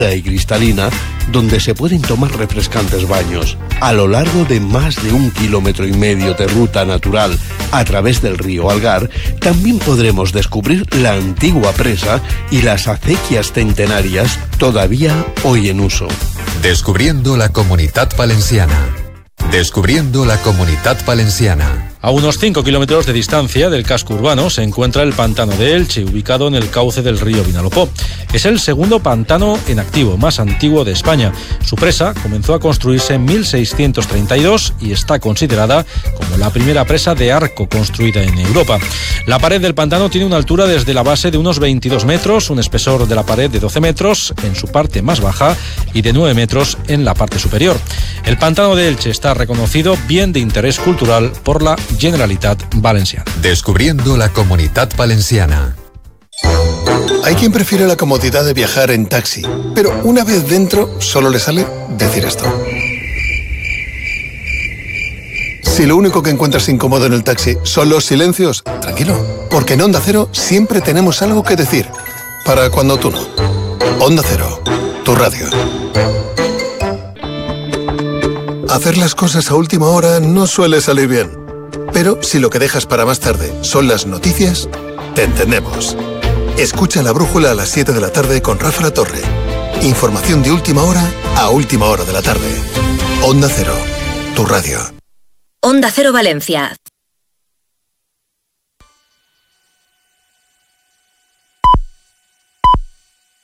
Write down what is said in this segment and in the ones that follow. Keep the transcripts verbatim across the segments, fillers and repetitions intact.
y cristalina, donde se pueden tomar refrescantes baños. A lo largo de más de un kilómetro y medio de ruta natural a través del río Algar, también podremos descubrir la antigua presa y las acequias centenarias todavía hoy en uso. Descubriendo la Comunitat Valenciana. Descubriendo la Comunitat Valenciana. A unos cinco kilómetros de distancia del casco urbano se encuentra el pantano de Elche, ubicado en el cauce del río Vinalopó. Es el segundo pantano en activo, más antiguo de España. Su presa comenzó a construirse en mil seiscientos treinta y dos y está considerada como la primera presa de arco construida en Europa. La pared del pantano tiene una altura desde la base de unos veintidós metros, un espesor de la pared de doce metros en su parte más baja y de nueve metros en la parte superior. El pantano de Elche está reconocido bien de interés cultural por la Generalitat Valenciana. Descubriendo la Comunitat Valenciana. Hay quien prefiere la comodidad de viajar en taxi, pero una vez dentro solo le sale decir esto. Si lo único que encuentras incómodo en el taxi son los silencios, tranquilo, porque en Onda Cero siempre tenemos algo que decir. Para cuando tú no. Onda Cero, tu radio. Hacer las cosas a última hora no suele salir bien. Pero si lo que dejas para más tarde son las noticias, te entendemos. Escucha La Brújula a las siete de la tarde con Rafa La Torre. Información de última hora a última hora de la tarde. Onda Cero, tu radio. Onda Cero Valencia.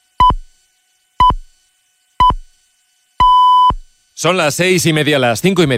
Son las seis y media, las cinco y media.